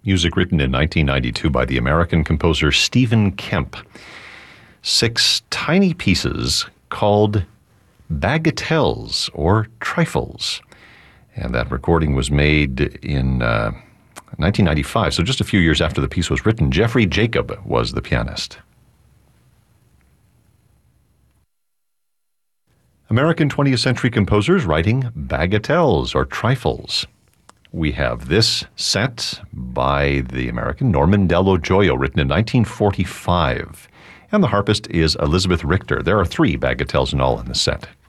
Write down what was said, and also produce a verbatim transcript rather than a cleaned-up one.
Music written in nineteen ninety-two by the American composer Stephen Kemp. Six tiny pieces called bagatelles or trifles. And that recording was made in uh, nineteen ninety-five, so just a few years after the piece was written. Jeffrey Jacob was the pianist. American twentieth century composers writing bagatelles or trifles. We have this set by the American Norman Dello Gioia, written in nineteen forty-five. And the harpist is Elizabeth Richter. There are three bagatelles in all in the set.